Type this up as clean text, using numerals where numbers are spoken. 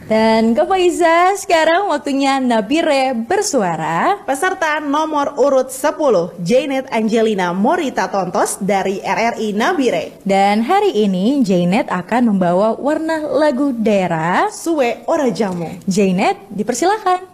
Dan Kak Faiza, sekarang waktunya Nabire bersuara. Peserta nomor urut 10, Jainet Angelina Morita Tontos dari RRI Nabire. Dan hari ini Jainet akan membawa warna lagu daerah Suwe Ora Jamu. Jainet, dipersilakan.